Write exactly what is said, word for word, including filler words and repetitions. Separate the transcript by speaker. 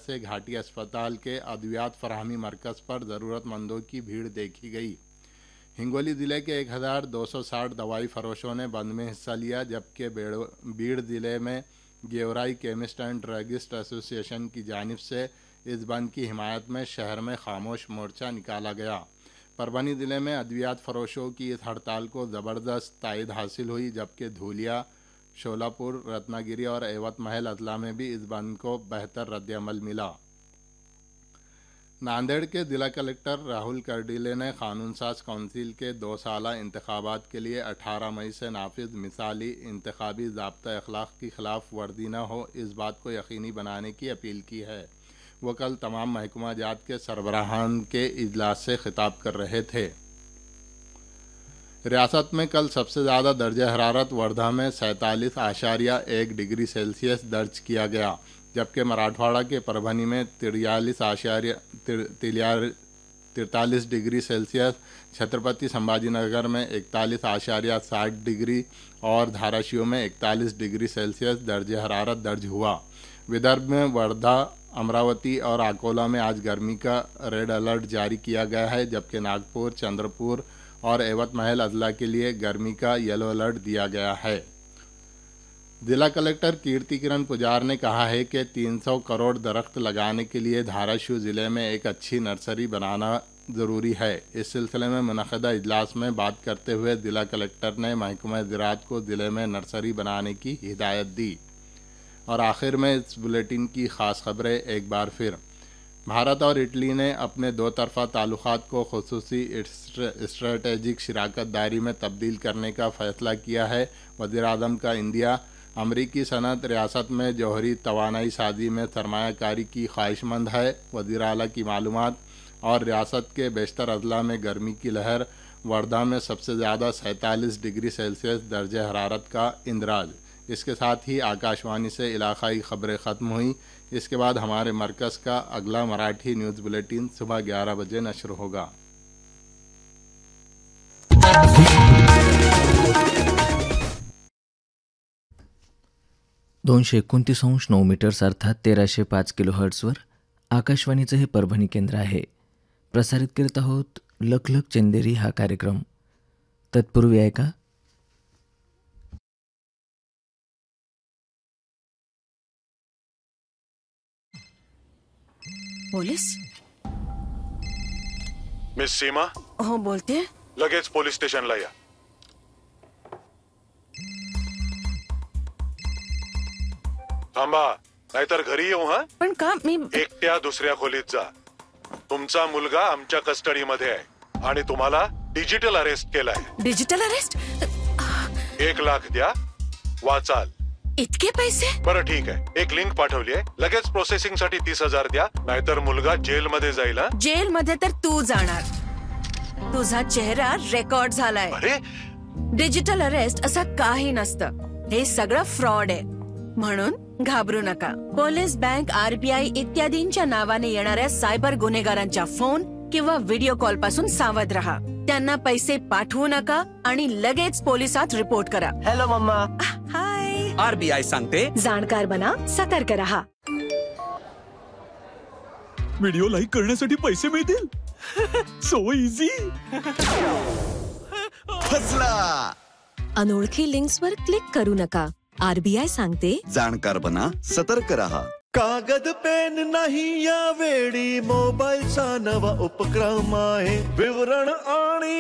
Speaker 1: से घाटी अस्पताल के अद्वियात फराहमी मरकज़ पर ज़रूरतमंदों की भीड़ देखी गई। हिंगोली ज़िले के एक हज़ार दो सौ साठ दवाई फरोशों ने बंद में हिस्सा लिया, जबकि बीड़ ज़िले में Georai chemist and druggist association की जानिब से इस बंद की हिमायत में शहर में खामोश मोर्चा निकाला गया। परभनी ज़िले में अद्वियात फरोशों की इस हड़ताल को ज़बरदस्त तायद हासिल हुई, जबकि धूलिया, शोलापुर, रत्नागिरी और एवत महल अजला में भी इस बंद को बेहतर रद्द-ए-अमल मिला। नांदेड़ के जिला कलेक्टर राहुल कर्डिले ने कानून साज काउंसिल के दो साला इंतखाबात के लिए अठारह मई से नाफिज मिसाली इंतखाबी ज़ाब्ता अखलाक की खिलाफ वर्दी न हो, इस बात को यकीनी बनाने की अपील की है। वो कल तमाम महकमा जात के सरबराहान के इजलास से खिताब कर रहे थे। रियासत में कल सबसे ज़्यादा दर्जा हरारत वर्धा में सैंतालीस आशारिया एक डिग्री सेल्सियस दर्ज किया गया, जबकि मराठवाड़ा के परभनी में तिरयालीस आशार्य तिरतालीस डिग्री सेल्सियस, छत्रपति संभाजीनगर में इकतालीस आशार्य साठ डिग्री और धाराशिव में इकतालीस डिग्री सेल्सियस दर्ज हरारत दर्ज हुआ। विदर्भ में वर्धा, अमरावती और अकोला में आज गर्मी का रेड अलर्ट जारी किया गया है, जबकि नागपुर, चंद्रपुर और एवत महल अजला के लिए गर्मी का येलो अलर्ट दिया गया है। जिला कलेक्टर कीर्ति किरण पुजार ने कहा है कि तीन सौ करोड़ दरख्त लगाने के लिए धाराशिव ज़िले में एक अच्छी नर्सरी बनाना ज़रूरी है। इस सिलसिले में मुनक़दा इजलास में बात करते हुए जिला कलेक्टर ने महकमा ज़राअत को ज़िले में नर्सरी बनाने की हिदायत दी। और आखिर में इस बुलेटिन की ख़ास खबरें एक बार फिर। भारत और इटली ने अपने दो तरफ़ा ताल्लुक़ात को ख़ुसूसी स्ट्रेटेजिक शराकतदारी में तब्दील करने का फ़ैसला किया है। वज़ीर-ए-आज़म का इंडिया अमरीकी सनत रियासत में जौहरी तवानाई साजी में सरमायाकारी की ख्वाहिशमंद है। वज़ीर आला की मालूमात और रियासत के बेशतर अजला में गर्मी की लहर, वर्धा में सबसे ज़्यादा सैंतालीस डिग्री सेल्सियस दर्ज हरारत का इंदराज। इसके साथ ही आकाशवाणी से इलाक़ाई ख़बरें ख़त्म हुई। इसके बाद हमारे मरकज़ का अगला मराठी न्यूज़ बुलेटिन सुबह ग्यारह बजे नश्र होगा।
Speaker 2: दोनशे एकोणतीस अंश नऊ मीटर्स अर्थात तेराशे पाच किलो हर्ट्सवर आकाशवाणीचं हे परभणी केंद्र आहे. प्रसारित करत आहोत लख लख चंदेरी हा कार्यक्रम. तत्पूर्वी ऐका
Speaker 3: पोलीस.
Speaker 4: मिस सीमा.
Speaker 3: हो बोलते.
Speaker 4: लगेच पोलीस स्टेशनला या. थांबा, नाहीतर घरी येऊ. हा
Speaker 3: पण का? मी
Speaker 4: एकट्या दुसऱ्या खोलीत जा. तुमचा मुलगा आमच्या कस्टडीमध्ये आहे आणि तुम्हाला डिजिटल अरेस्ट केलाय.
Speaker 3: Digital arrest?
Speaker 4: एक लाख द्या, वाचाल.
Speaker 3: इतके पैसे?
Speaker 4: बरं ठीक आहे, एक लिंक पाठवली आहे, लगेच प्रोसेसिंग साठी तीस हजार द्या, नाहीतर मुलगा जेल मध्ये जाईल.
Speaker 3: जेल मध्ये तर तू जाणार. तुझा चेहरा रेकॉर्ड झालाय.
Speaker 4: अरे
Speaker 3: डिजिटल अरेस्ट असं काही नसतं. हे सगळं फ्रॉड आहे. म्हणून घाबरू नका. पोलीस, बँक, आरबीआय इत्यादींच्या नावाने येणाऱ्या सायबर गुन्हेगारांच्या फोन किंवा व्हिडिओ कॉल पासून सावध रहा. त्यांना पैसे पाठवू नका आणि लगेच पोलिसात रिपोर्ट करा.
Speaker 5: हॅलो मम्मा.
Speaker 3: हाय.
Speaker 5: आरबीआय सांगते,
Speaker 3: जाणकार बना, सतर्क रहा.
Speaker 6: व्हिडिओ लाईक करण्यासाठी पैसे मिळतील. So easy.
Speaker 5: फसला.
Speaker 7: अनोळखी लिंक्सवर क्लिक करू नका. आरबीआय सांगते,
Speaker 8: जाणकार बना, सतर्क रहा.
Speaker 9: कागद पेन नाही या वेळी मोबाईलचा नवा उपक्रम आहे. विवरण आणि